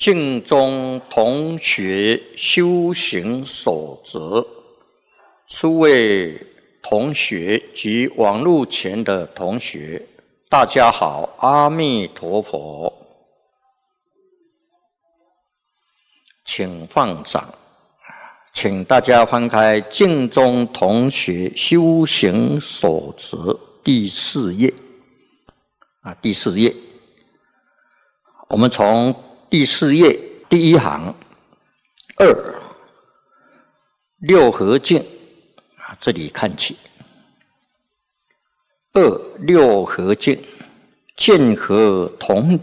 敬中同学修行守则，诸位同学及网络前的同学，大家好，阿弥陀佛，请放掌，请大家翻开《敬中同学修行守则》第4页，第4页，我们从第4页第1行2六合敬这里看起。2六合敬，见合同